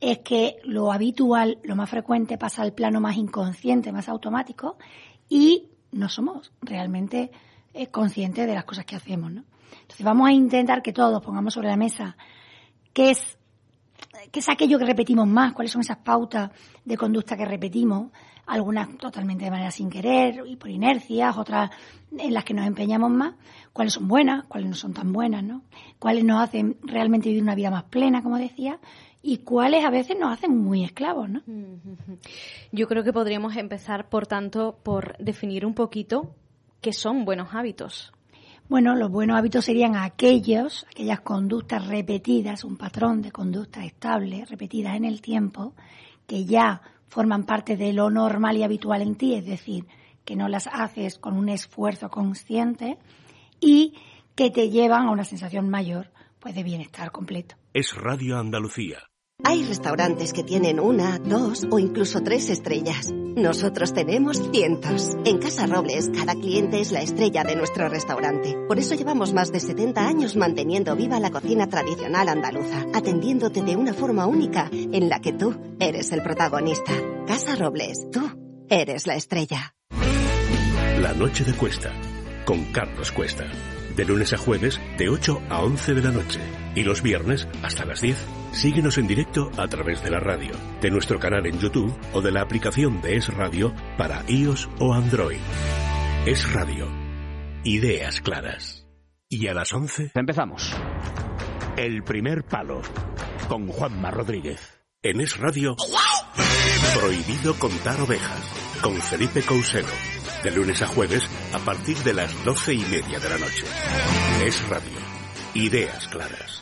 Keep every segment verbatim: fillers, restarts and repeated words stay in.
es que lo habitual, lo más frecuente, pasa al plano más inconsciente, más automático, y no somos realmente eh, conscientes de las cosas que hacemos, ¿no? Entonces vamos a intentar que todos pongamos sobre la mesa qué es, qué es aquello que repetimos más, cuáles son esas pautas de conducta que repetimos, algunas totalmente de manera sin querer y por inercias, otras en las que nos empeñamos más, cuáles son buenas, cuáles no son tan buenas, ¿no? Cuáles nos hacen realmente vivir una vida más plena, como decía, y cuáles a veces nos hacen muy esclavos, ¿no? Yo creo que podríamos empezar, por tanto, por definir un poquito qué son buenos hábitos. Bueno, los buenos hábitos serían aquellos, aquellas conductas repetidas, un patrón de conductas estables, repetidas en el tiempo, que ya forman parte de lo normal y habitual en ti, es decir, que no las haces con un esfuerzo consciente y que te llevan a una sensación mayor, pues, de bienestar completo. Es Radio Andalucía. Hay restaurantes que tienen una, dos o incluso tres estrellas. Nosotros tenemos cientos. En Casa Robles, cada cliente es la estrella de nuestro restaurante. Por eso llevamos más de setenta años manteniendo viva la cocina tradicional andaluza, atendiéndote de una forma única en la que tú eres el protagonista. Casa Robles, tú eres la estrella. La noche de Cuesta, con Carlos Cuesta. De lunes a jueves, de ocho a once de la noche. Y los viernes, hasta las diez. Síguenos en directo a través de la radio, de nuestro canal en YouTube o de la aplicación de Es Radio para iOS o Android. Es Radio. Ideas claras. Y a las once... Empezamos. El primer palo, con Juanma Rodríguez. En Es Radio... Prohibido contar ovejas, con Felipe Couselo. De lunes a jueves, a partir de las doce y media de la noche. Es Radio. Ideas claras.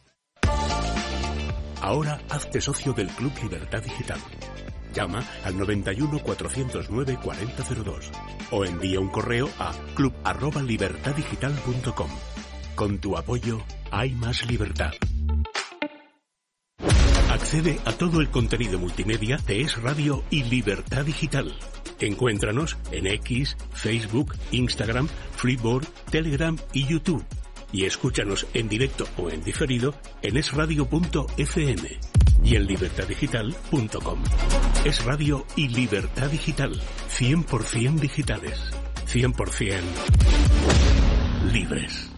Ahora hazte socio del Club Libertad Digital. Llama al noventa y uno, cuatrocientos nueve, cuarenta cero dos o envía un correo a club arroba libertad digital punto com. Con tu apoyo hay más libertad. Accede a todo el contenido multimedia de Es Radio y Libertad Digital. Encuéntranos en X, Facebook, Instagram, Freeboard, Telegram y YouTube. Y escúchanos en directo o en diferido en es radio punto efe eme y en libertad digital punto com. Es Radio y Libertad Digital. cien por ciento digitales. cien por ciento libres.